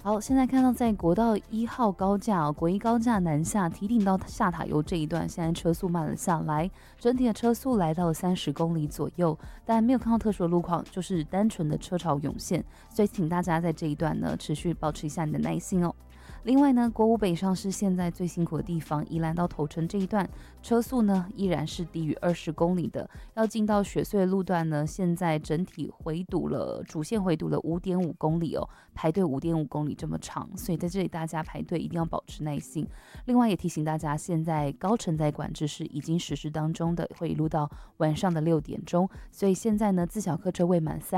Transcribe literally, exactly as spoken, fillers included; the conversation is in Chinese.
好，现在看到在国道一号高架、哦、国一高架南下提顶到下塔油这一段，现在车速慢了下来，整体的车速来到了三十公里左右，但没有看到特殊的路况，就是单纯的车潮涌现，所以请大家在这一段呢持续保持一下你的耐心哦。另外呢，国五北上是现在最辛苦的地方，宜兰到头城这一段车速呢依然是低于二十公里的，要进到雪隧的路段呢，现在整体回堵了，主线回堵了五点五公里哦，排队五点五公里这么长，所以在这里大家排队一定要保持耐心。另外也提醒大家，现在高承载管制是已经实施当中的，会一路到晚上的六点钟，所以现在呢自小客车未满三